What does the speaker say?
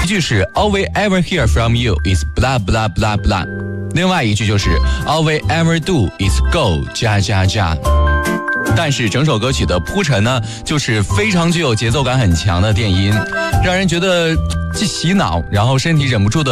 句是 All we ever hear from you is blah blah blah blah， 另外一句就是 All we ever do is go 加加加。但是整首歌曲的铺陈呢，就是非常具有节奏感很强的电音，让人觉得既洗脑，然后身体忍不住的